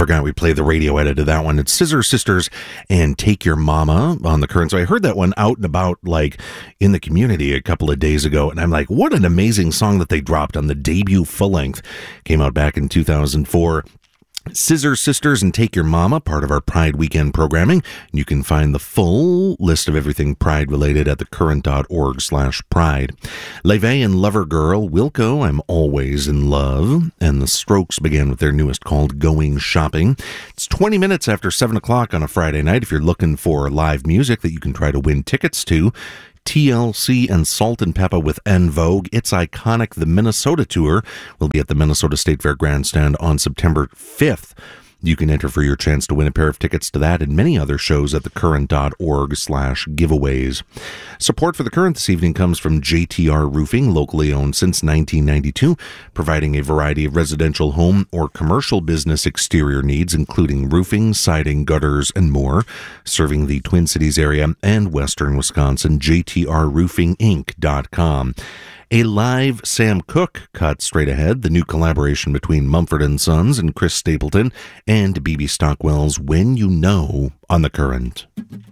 forgot we played the radio edit of that one. It's Scissor Sisters and Take Your Mama on the Current. So I heard that one out and about, like, in the community a couple of days ago, and I'm like, what an amazing song that they dropped on the debut full-length. Came out back in 2004. Scissor Sisters and Take Your Mama, part of our Pride Weekend programming. You can find the full list of everything Pride-related at thecurrent.org/pride. LaVey and Lover Girl, Wilco, I'm Always in Love, and the Strokes began with their newest called Going Shopping. It's 20 minutes after 7 o'clock on a Friday night. If you're looking for live music that you can try to win tickets to, TLC and Salt and Peppa with En Vogue. It's Iconic, the Minnesota tour, will be at the Minnesota State Fair Grandstand on September 5th. You can enter for your chance to win a pair of tickets to that and many other shows at thecurrent.org/giveaways. Support for The Current this evening comes from JTR Roofing, locally owned since 1992, providing a variety of residential home or commercial business exterior needs, including roofing, siding, gutters, and more. Serving the Twin Cities area and western Wisconsin, jtrroofinginc.com. A live Sam Cooke cut straight ahead, the new collaboration between Mumford & Sons and Chris Stapleton and BB Stockwell's When You Know on The Current.